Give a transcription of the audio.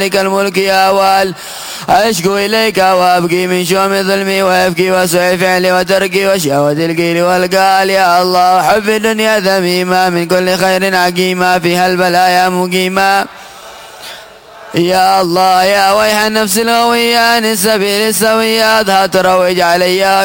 لك الملك يا وال. أشكو إليك وأبكي من شوم ظلمي ويبكي وسوء فعلي وتركي وشهوة القيل والقال. يا الله حب الدنيا ذميمة من كل خير عقيمة فيها البلايا مقيمة. يا الله يا ويح النفس الغوية عن السبيل السوية ها تروج علي